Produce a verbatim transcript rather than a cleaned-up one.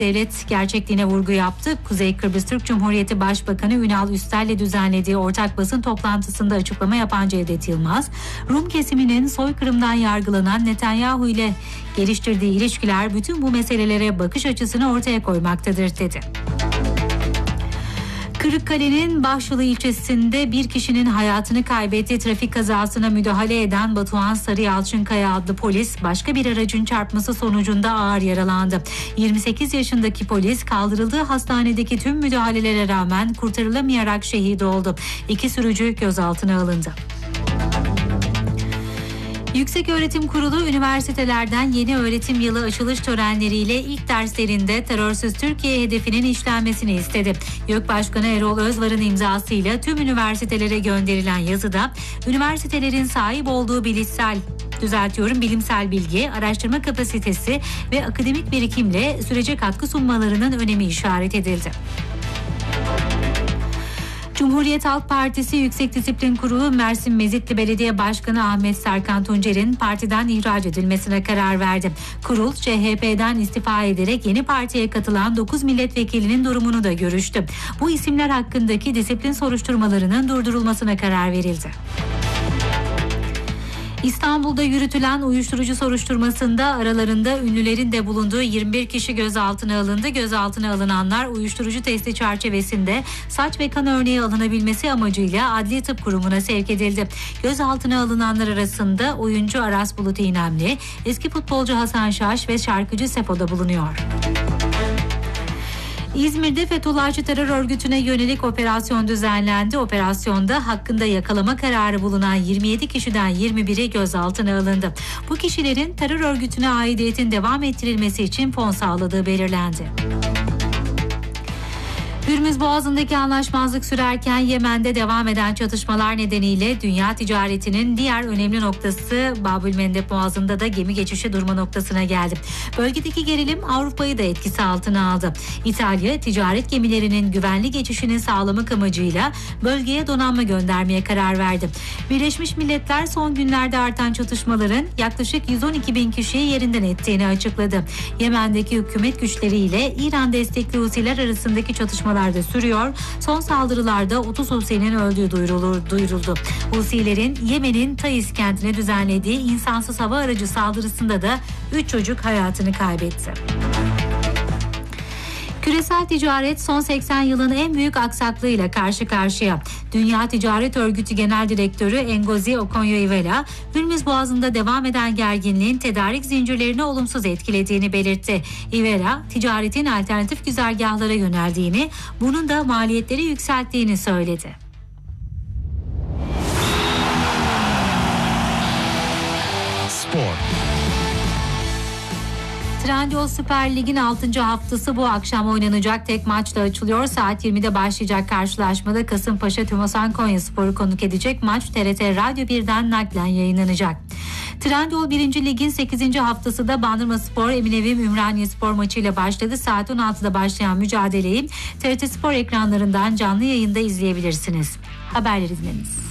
devlet gerçekliğine vurgu yaptı. Kuzey Kıbrıs Türk Cumhuriyeti Başbakanı Ünal Üstel'le düzenlediği ortak basın toplantısında açıklama yapan Cevdet Yılmaz, Rum kesiminin soykırımdan yargılanan Netanyahu ile geliştirdiği ilişkiler bütün bu meselelere bakış açısını ortaya koymaktadır dedi. Kırıkkale'nin Bahçeli ilçesinde bir kişinin hayatını kaybettiği trafik kazasına müdahale eden Batuhan Sarıyalçınkaya adlı polis başka bir aracın çarpması sonucunda ağır yaralandı. yirmi sekiz yaşındaki polis kaldırıldığı hastanedeki tüm müdahalelere rağmen kurtarılamayarak şehit oldu. İki sürücü gözaltına alındı. Yükseköğretim Kurulu üniversitelerden yeni öğretim yılı açılış törenleriyle ilk derslerinde terörsüz Türkiye hedefinin işlenmesini istedi. YÖK Başkanı Erol Özvar'ın imzasıyla tüm üniversitelere gönderilen yazıda üniversitelerin sahip olduğu bilişsel düzeltiyorum bilimsel bilgi, araştırma kapasitesi ve akademik birikimle sürece katkı sunmalarının önemi işaret edildi. Cumhuriyet Halk Partisi Yüksek Disiplin Kurulu Mersin Mezitli Belediye Başkanı Ahmet Serkan Tuncer'in partiden ihraç edilmesine karar verdi. Kurul C H P'den istifa ederek yeni partiye katılan dokuz milletvekilinin durumunu da görüştü. Bu isimler hakkındaki disiplin soruşturmalarının durdurulmasına karar verildi. İstanbul'da yürütülen uyuşturucu soruşturmasında aralarında ünlülerin de bulunduğu yirmi bir kişi gözaltına alındı. Gözaltına alınanlar uyuşturucu testi çerçevesinde saç ve kan örneği alınabilmesi amacıyla Adli Tıp Kurumu'na sevk edildi. Gözaltına alınanlar arasında oyuncu Aras Bulut İynemli, eski futbolcu Hasan Şaş ve şarkıcı Sefo da bulunuyor. İzmir'de Fethullahçı terör örgütüne yönelik operasyon düzenlendi. Operasyonda hakkında yakalama kararı bulunan yirmi yedi kişiden yirmi biri gözaltına alındı. Bu kişilerin terör örgütüne aidiyetin devam ettirilmesi için fon sağladığı belirlendi. Hürmüz Boğazı'ndaki anlaşmazlık sürerken Yemen'de devam eden çatışmalar nedeniyle dünya ticaretinin diğer önemli noktası Babülmendeb Boğazı'nda da gemi geçişi durma noktasına geldi. Bölgedeki gerilim Avrupa'yı da etkisi altına aldı. İtalya ticaret gemilerinin güvenli geçişini sağlamak amacıyla bölgeye donanma göndermeye karar verdi. Birleşmiş Milletler son günlerde artan çatışmaların yaklaşık yüz on iki bin kişiyi yerinden ettiğini açıkladı. Yemen'deki hükümet güçleriyle İran destekli Husiler arasındaki çatışmalar da sürüyor. Son saldırılarda otuz Husi'nin öldüğü duyurulur, duyuruldu. Husilerin Yemen'in Taiz kentine düzenlediği insansız hava aracı saldırısında da üç çocuk hayatını kaybetti. Küresel ticaret son seksen yılın en büyük aksaklığıyla karşı karşıya. Dünya Ticaret Örgütü Genel Direktörü Ngozi Okonjo-Iweala, Hürmüz Boğazı'nda devam eden gerginliğin tedarik zincirlerini olumsuz etkilediğini belirtti. Iweala, ticaretin alternatif güzergahlara yöneldiğini, bunun da maliyetleri yükselttiğini söyledi. Spor. Trendyol Süper Lig'in altıncı haftası bu akşam oynanacak, tek maçla açılıyor. Saat yirmide başlayacak karşılaşmada Kasımpaşa Tümosan Konyaspor'u konuk edecek. Maç T R T Radyo birden naklen yayınlanacak. Trendyol birinci Lig'in sekizinci haftası da Bandırmaspor Eminönü Ümraniyespor maçıyla başladı. Saat on altıda başlayan mücadeleyi T R T Spor ekranlarından canlı yayında izleyebilirsiniz. Haberler izleniz.